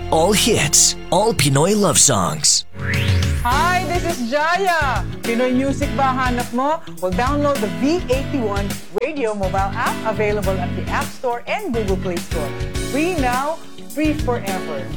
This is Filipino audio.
All hits, all Pinoy love songs. Hi, this is Jaya. Pinoy music ba hanap mo? Well, download the V81 Radio mobile app available at the App Store and Google Play Store. Free now, free forever.